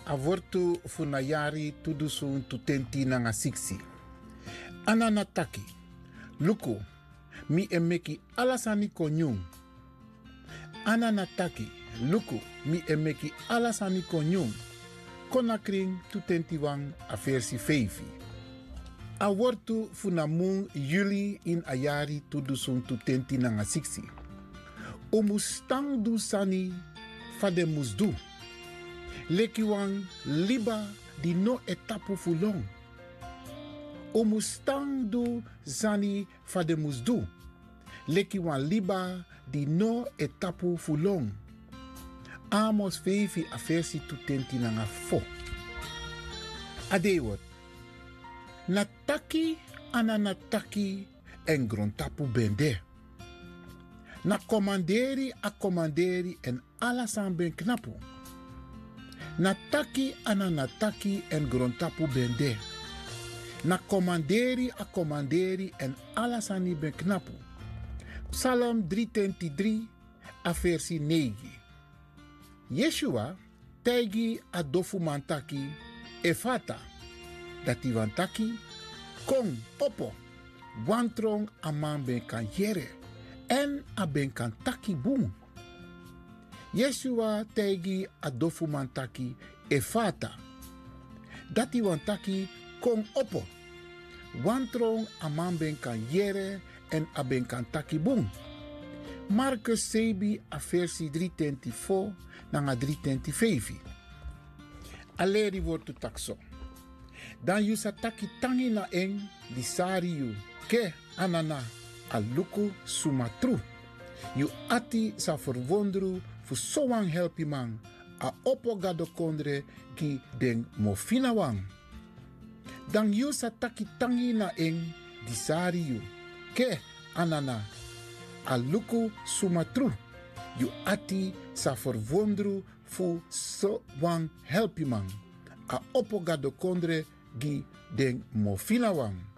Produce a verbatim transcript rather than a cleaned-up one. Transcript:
avortu funayari tudusun tutenti nanga siksi. Ananataki, luku, mi emeki alasani konyung. Ananataki, luku, mi emeki alasani konyung. Konakring tutenti wang a versi vijf. Avortu funamung juli in ayari tudusun tutenti nanga siksi. Omustang du sani fade musdu. Lekiwang liba di no etapu fulong. Omustang du sani fade musdu. Lekiwang liba di no etapu fulong. Amos vijf a versi tutenti nanga fo. Adewot. Nataki ananataki en grontapu bende. Na komanderi a komanderi en alasan ben knapu. Nataki ananataki en grontapu bende. Na komanderi a komanderi en alasani ben knapu. Psalm driehonderdtwentig a versi negen. Yeshua tegi a dofu mantaki efata. Dati wantaki kong opo. Wantrong aman ben kan yere. En a ben kan taki boom. Yeshua tegi a dofu mantaki efata. Dati wantaki kong opo. Wantrong aman ben kan yere en a ben kan taki boom. Marcus sebi a versi driehonderdvier nanga driehonderdvijf. Aleri wordt tu takso. Dan yu sa taki tangi na eng di sari yu ke anana aluku sumatru. Yu ati sa verwondru fu soang helpi man a opo gado kondre ki den mofina wang. Dan yu sa taki tangi na eng di sari yu ke anana aluku sumatru. Yu ati sa verwondru fu soang helpi man a opo gado kondre gi den mofina wang.